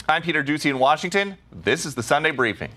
I'm Peter Ducey in Washington. This is the Sunday Briefing.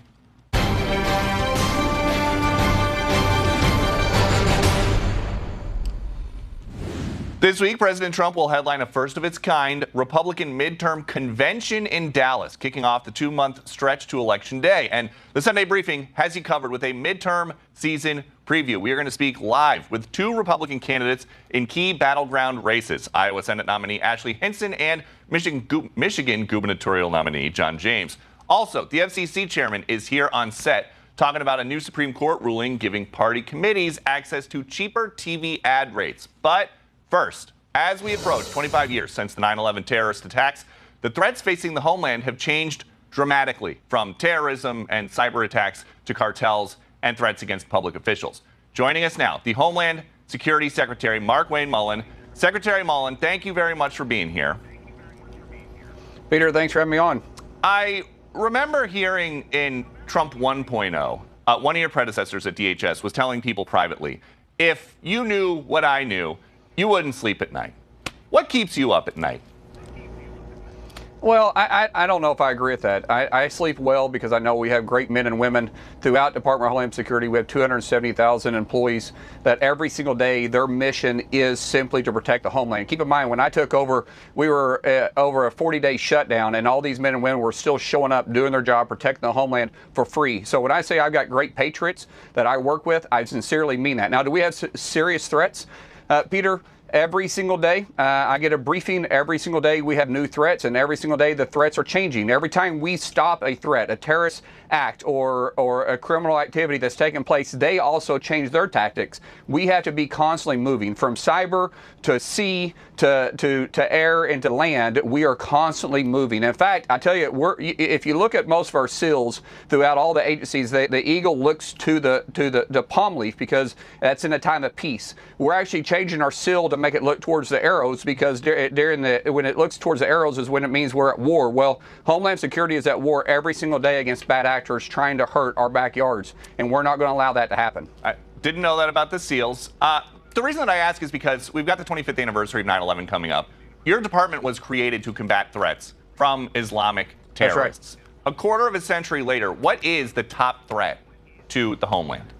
This week, President Trump will headline a first-of-its-kind Republican midterm convention in Dallas, kicking off the 2-month stretch to Election Day. And the Sunday Briefing has you covered with a midterm season preview. We are going to speak live with 2 Republican candidates in key battleground races, Iowa Senate nominee Ashley Hinson and Michigan gubernatorial nominee John James. Also, the FCC chairman is here on set talking about a new Supreme Court ruling giving party committees access to cheaper TV ad rates. But first, as we approach 25 years since the 9/11 terrorist attacks, the threats facing the homeland have changed dramatically, from terrorism and cyber attacks to cartels and threats against public officials. Joining us now, the Homeland Security Secretary Markwayne Mullin. Secretary Mullin, thank you very much for being here. Peter, thanks for having me on. I remember hearing in Trump 1.0, one of your predecessors at DHS was telling people privately, if you knew what I knew, you wouldn't sleep at night. What keeps you up at night? Well, I don't know if I agree with that. I sleep well because I know we have great men and women throughout Department of Homeland Security. We have 270,000 employees that every single day their mission is simply to protect the homeland. Keep in mind, when I took over, we were over a 40-day shutdown, and all these men and women were still showing up, doing their job, protecting the homeland for free. So when I say I've got great patriots that I work with, I sincerely mean that. Now, do we have serious threats? Peter, every single day, I get a briefing. Every single day we have new threats, and every single day the threats are changing. Every time we stop a threat, a terrorist act or a criminal activity that's taking place, they also change their tactics. We have to be constantly moving from cyber to sea to air and to land. We are constantly moving. In fact, I tell you, if you look at most of our SEALs throughout all the agencies, the eagle looks to the palm leaf because that's in a time of peace. We're actually changing our SEAL to make it look towards the arrows because when it looks towards the arrows is when it means we're at war. Well, Homeland Security is at war every single day against bad actors trying to hurt our backyards, and we're not going to allow that to happen. I didn't know that about the SEALs. The reason that I ask is because we've got the 25th anniversary of 9/11 coming up. Your department was created to combat threats from Islamic terrorists. That's right. A quarter of a century later, what is the top threat to the homeland?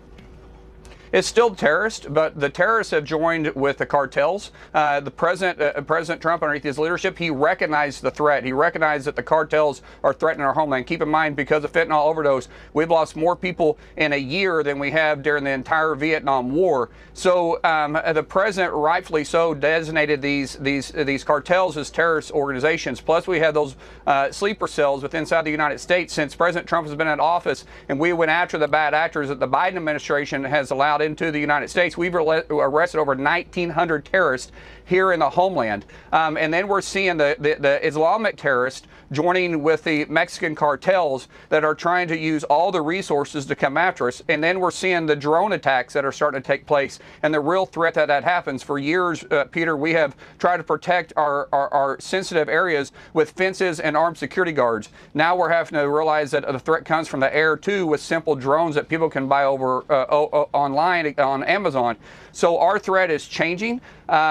It's still terrorists, but the terrorists have joined with the cartels. President Trump, underneath his leadership, he recognized the threat. He recognized that the cartels are threatening our homeland. Keep in mind, because of fentanyl overdose, we've lost more people in a year than we have during the entire Vietnam War. So the president, rightfully so, designated these cartels as terrorist organizations. Plus, we have those sleeper cells within inside the United States. Since President Trump has been in office, and we went after the bad actors that the Biden administration has allowed into the United States. We've arrested over 1,900 terrorists here in the homeland. And then we're seeing the Islamic terrorists joining with the Mexican cartels that are trying to use all the resources to come after us. And then we're seeing the drone attacks that are starting to take place and the real threat that happens. For years, Peter, we have tried to protect our sensitive areas with fences and armed security guards. Now we're having to realize that the threat comes from the air too, with simple drones that people can buy over online on Amazon. So our threat is changing,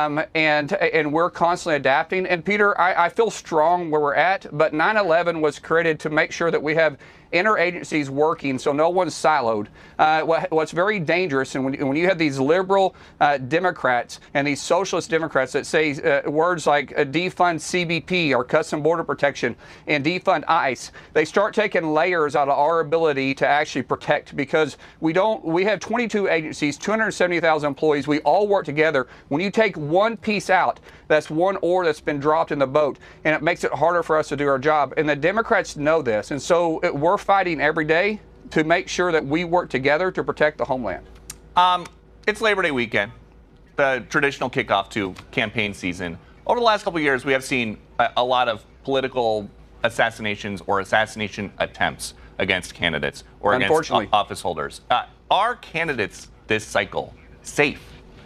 and we're constantly adapting. And Peter, I feel strong where we're at, but 9/11 was created to make sure that we have interagencies working so no one's siloed. What's very dangerous, and when you have these liberal Democrats and these socialist Democrats that say words like defund CBP or Customs Border Protection and defund ICE, they start taking layers out of our ability to actually protect, because we have 22 agencies, 270,000 employees. We all work together. When you take one piece out, that's one oar that's been dropped in the boat, and it makes it harder for us to do our job. And the Democrats know this, and so we're fighting every day to make sure that we work together to protect the homeland. It's Labor Day weekend, the traditional kickoff to campaign season. Over the last couple of years, we have seen a lot of political assassinations or assassination attempts against candidates or against office holders. Are candidates this cycle safe?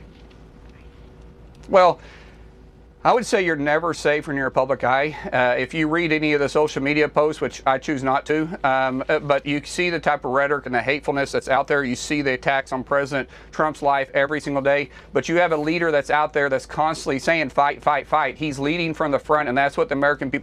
Well, I would say you're never safe when you're a public eye. If you read any of the social media posts, which I choose not to, but you see the type of rhetoric and the hatefulness that's out there. You see the attacks on President Trump's life every single day. But you have a leader that's out there that's constantly saying, fight, fight, fight. He's leading from the front, and that's what the American people